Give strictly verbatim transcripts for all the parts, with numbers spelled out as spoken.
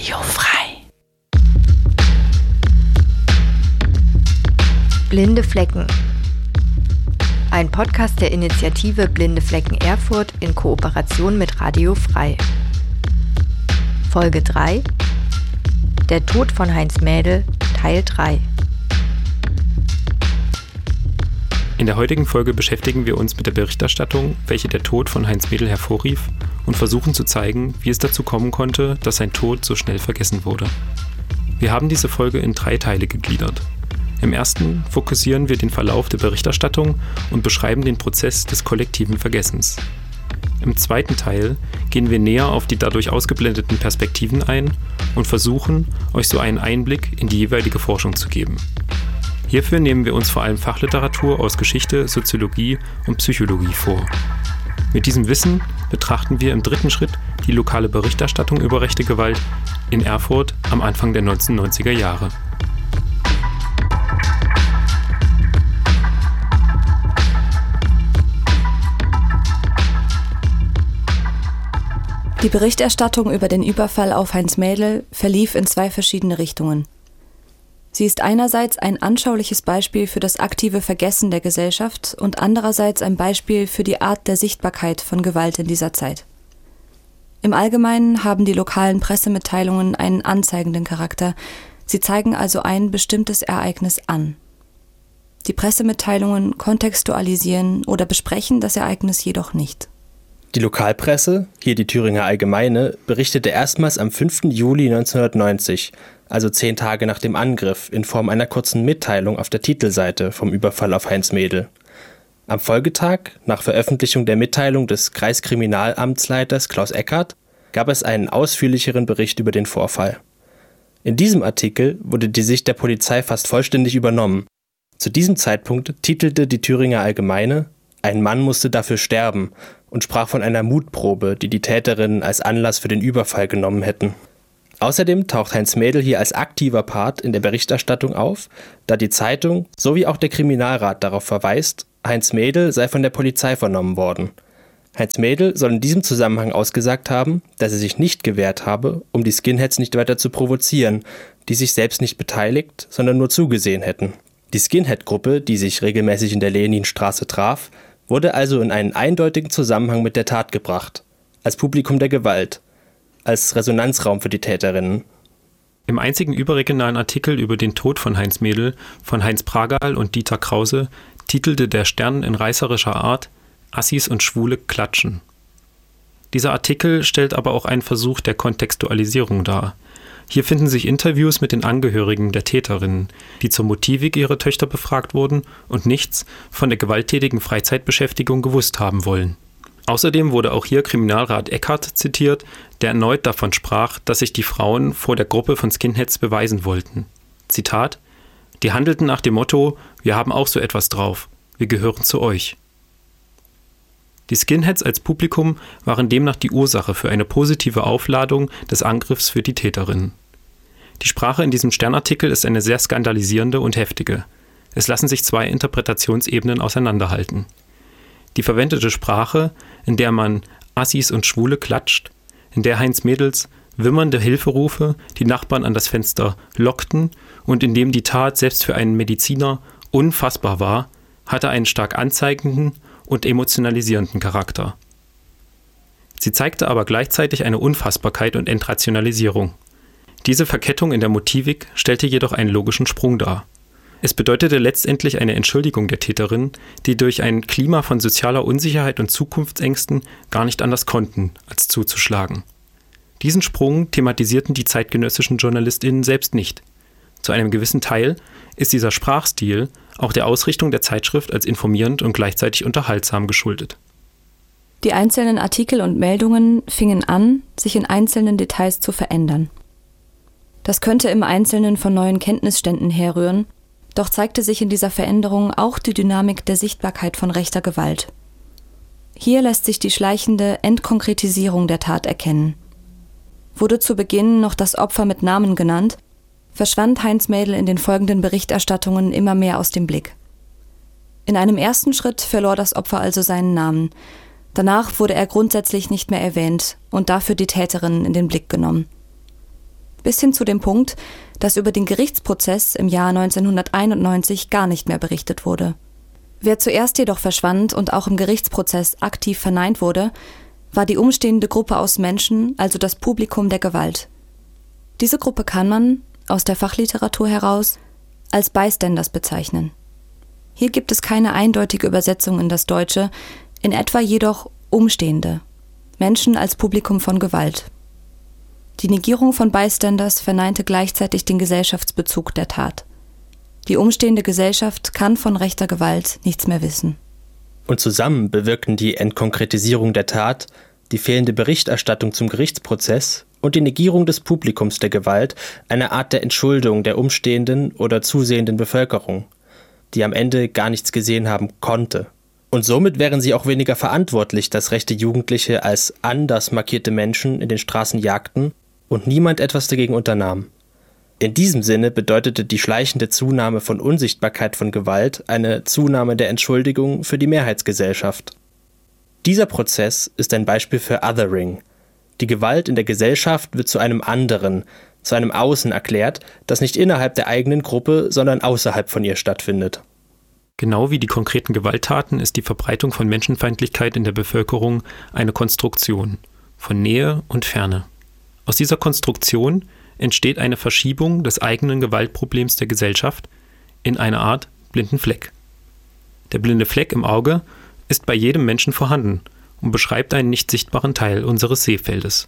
Radio frei. Blinde Flecken. Ein Podcast der Initiative Blinde Flecken Erfurt in Kooperation mit Radio frei. Folge drei. Der Tod von Heinz Mädel, Teil drei. In der heutigen Folge beschäftigen wir uns mit der Berichterstattung, welche der Tod von Heinz Mädel hervorrief, und versuchen zu zeigen, wie es dazu kommen konnte, dass sein Tod so schnell vergessen wurde. Wir haben diese Folge in drei Teile gegliedert. Im ersten fokussieren wir den Verlauf der Berichterstattung und beschreiben den Prozess des kollektiven Vergessens. Im zweiten Teil gehen wir näher auf die dadurch ausgeblendeten Perspektiven ein und versuchen, euch so einen Einblick in die jeweilige Forschung zu geben. Hierfür nehmen wir uns vor allem Fachliteratur aus Geschichte, Soziologie und Psychologie vor. Mit diesem Wissen betrachten wir im dritten Schritt die lokale Berichterstattung über rechte Gewalt in Erfurt am Anfang der neunzehnhundertneunziger Jahre. Die Berichterstattung über den Überfall auf Heinz Mädel verlief in zwei verschiedene Richtungen. Sie ist einerseits ein anschauliches Beispiel für das aktive Vergessen der Gesellschaft und andererseits ein Beispiel für die Art der Sichtbarkeit von Gewalt in dieser Zeit. Im Allgemeinen haben die lokalen Pressemitteilungen einen anzeigenden Charakter. Sie zeigen also ein bestimmtes Ereignis an. Die Pressemitteilungen kontextualisieren oder besprechen das Ereignis jedoch nicht. Die Lokalpresse, hier die Thüringer Allgemeine, berichtete erstmals am fünften Juli neunzehnhundertneunzig, also zehn Tage nach dem Angriff, in Form einer kurzen Mitteilung auf der Titelseite vom Überfall auf Heinz Mädel. Am Folgetag, nach Veröffentlichung der Mitteilung des Kreiskriminalamtsleiters Klaus Eckert, gab es einen ausführlicheren Bericht über den Vorfall. In diesem Artikel wurde die Sicht der Polizei fast vollständig übernommen. Zu diesem Zeitpunkt titelte die Thüringer Allgemeine: Ein Mann musste dafür sterben, und sprach von einer Mutprobe, die die Täterinnen als Anlass für den Überfall genommen hätten. Außerdem taucht Heinz Mädel hier als aktiver Part in der Berichterstattung auf, da die Zeitung sowie auch der Kriminalrat darauf verweist, Heinz Mädel sei von der Polizei vernommen worden. Heinz Mädel soll in diesem Zusammenhang ausgesagt haben, dass er sich nicht gewehrt habe, um die Skinheads nicht weiter zu provozieren, die sich selbst nicht beteiligt, sondern nur zugesehen hätten. Die Skinhead-Gruppe, die sich regelmäßig in der Leninstraße traf, wurde also in einen eindeutigen Zusammenhang mit der Tat gebracht, als Publikum der Gewalt, als Resonanzraum für die Täterinnen. Im einzigen überregionalen Artikel über den Tod von Heinz Mädel von Heinz Pragal und Dieter Krause titelte der Stern in reißerischer Art »Assis und Schwule klatschen«. Dieser Artikel stellt aber auch einen Versuch der Kontextualisierung dar. Hier finden sich Interviews mit den Angehörigen der Täterinnen, die zur Motivik ihrer Töchter befragt wurden und nichts von der gewalttätigen Freizeitbeschäftigung gewusst haben wollen. Außerdem wurde auch hier Kriminalrat Eckert zitiert, der erneut davon sprach, dass sich die Frauen vor der Gruppe von Skinheads beweisen wollten. Zitat: Die handelten nach dem Motto: Wir haben auch so etwas drauf, wir gehören zu euch. Die Skinheads als Publikum waren demnach die Ursache für eine positive Aufladung des Angriffs für die Täterinnen. Die Sprache in diesem Sternartikel ist eine sehr skandalisierende und heftige. Es lassen sich zwei Interpretationsebenen auseinanderhalten. Die verwendete Sprache, in der man Assis und Schwule klatscht, in der Heinz Mädels wimmernde Hilferufe die Nachbarn an das Fenster lockten und in dem die Tat selbst für einen Mediziner unfassbar war, hatte einen stark anzeigenden und emotionalisierenden Charakter. Sie zeigte aber gleichzeitig eine Unfassbarkeit und Entrationalisierung. Diese Verkettung in der Motivik stellte jedoch einen logischen Sprung dar. Es bedeutete letztendlich eine Entschuldigung der Täterin, die durch ein Klima von sozialer Unsicherheit und Zukunftsängsten gar nicht anders konnten, als zuzuschlagen. Diesen Sprung thematisierten die zeitgenössischen JournalistInnen selbst nicht. Zu einem gewissen Teil ist dieser Sprachstil auch der Ausrichtung der Zeitschrift als informierend und gleichzeitig unterhaltsam geschuldet. Die einzelnen Artikel und Meldungen fingen an, sich in einzelnen Details zu verändern. Das könnte im Einzelnen von neuen Kenntnisständen herrühren, doch zeigte sich in dieser Veränderung auch die Dynamik der Sichtbarkeit von rechter Gewalt. Hier lässt sich die schleichende Entkonkretisierung der Tat erkennen. Wurde zu Beginn noch das Opfer mit Namen genannt, verschwand Heinz Mädel in den folgenden Berichterstattungen immer mehr aus dem Blick. In einem ersten Schritt verlor das Opfer also seinen Namen. Danach wurde er grundsätzlich nicht mehr erwähnt und dafür die Täterin in den Blick genommen. bis hin zu dem Punkt, dass über den Gerichtsprozess im Jahr neunzehnhunderteinundneunzig gar nicht mehr berichtet wurde. Wer zuerst jedoch verschwand und auch im Gerichtsprozess aktiv verneint wurde, war die umstehende Gruppe aus Menschen, also das Publikum der Gewalt. Diese Gruppe kann man, aus der Fachliteratur heraus, als Bystanders bezeichnen. Hier gibt es keine eindeutige Übersetzung in das Deutsche, in etwa jedoch Umstehende, Menschen als Publikum von Gewalt. Die Negierung von Bystanders verneinte gleichzeitig den Gesellschaftsbezug der Tat. Die umstehende Gesellschaft kann von rechter Gewalt nichts mehr wissen. Und zusammen bewirken die Entkonkretisierung der Tat, die fehlende Berichterstattung zum Gerichtsprozess und die Negierung des Publikums der Gewalt eine Art der Entschuldung der umstehenden oder zusehenden Bevölkerung, die am Ende gar nichts gesehen haben konnte. Und somit wären sie auch weniger verantwortlich, dass rechte Jugendliche als anders markierte Menschen in den Straßen jagten und niemand etwas dagegen unternahm. In diesem Sinne bedeutete die schleichende Zunahme von Unsichtbarkeit von Gewalt eine Zunahme der Entschuldigung für die Mehrheitsgesellschaft. Dieser Prozess ist ein Beispiel für Othering. Die Gewalt in der Gesellschaft wird zu einem anderen, zu einem Außen erklärt, das nicht innerhalb der eigenen Gruppe, sondern außerhalb von ihr stattfindet. Genau wie die konkreten Gewalttaten ist die Verbreitung von Menschenfeindlichkeit in der Bevölkerung eine Konstruktion von Nähe und Ferne. Aus dieser Konstruktion entsteht eine Verschiebung des eigenen Gewaltproblems der Gesellschaft in eine Art blinden Fleck. Der blinde Fleck im Auge ist bei jedem Menschen vorhanden und beschreibt einen nicht sichtbaren Teil unseres Sehfeldes.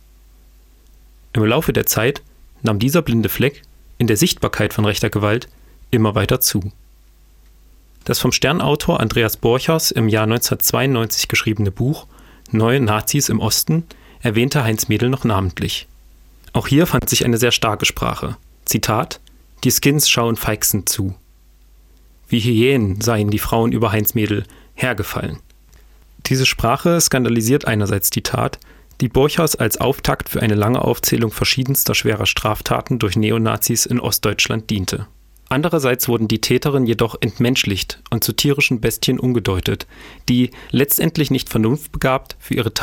Im Laufe der Zeit nahm dieser blinde Fleck in der Sichtbarkeit von rechter Gewalt immer weiter zu. Das vom Stern-Autor Andreas Borchers im Jahr neunzehnhundertzweiundneunzig geschriebene Buch »Neue Nazis im Osten« erwähnte Heinz Mädel noch namentlich. Auch hier fand sich eine sehr starke Sprache. Zitat: »Die Skins schauen feixend zu. Wie Hyänen seien die Frauen über Heinz Mädel hergefallen.« Diese Sprache skandalisiert einerseits die Tat, die Borchers als Auftakt für eine lange Aufzählung verschiedenster schwerer Straftaten durch Neonazis in Ostdeutschland diente. Andererseits wurden die Täterinnen jedoch entmenschlicht und zu tierischen Bestien umgedeutet, die, letztendlich nicht vernunftbegabt, für ihre Tat